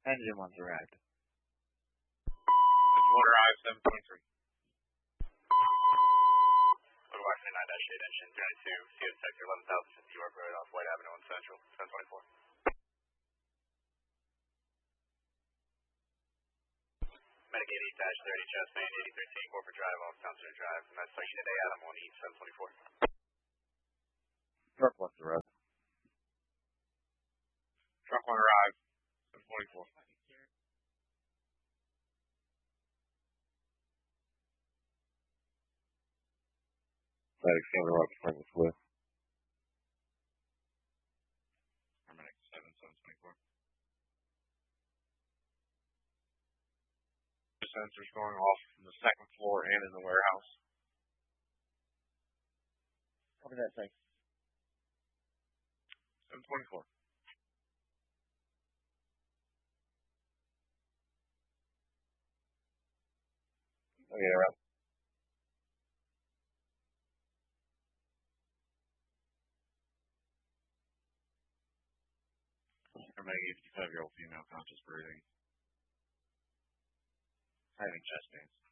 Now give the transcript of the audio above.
Engine one's arrived. Engine one arrived, 723. Local Washington 9-8, engine 32, CO sector 11,050 York Road off White Avenue in Central, 724. Medic 80-30, Chest Main 8013, Corporate Drive off Town Center Drive, and that's Unit A, Adam 1 East, 724. Truck one's arrived. Truck one arrived, 724. Medic 7 arrived from the Swift. Medic 724. The sensors going off from the second floor and in the warehouse. Copy that, thanks. 724. Okay, they're up. I'm a 55-year-old female, conscious breathing. Having chest pains.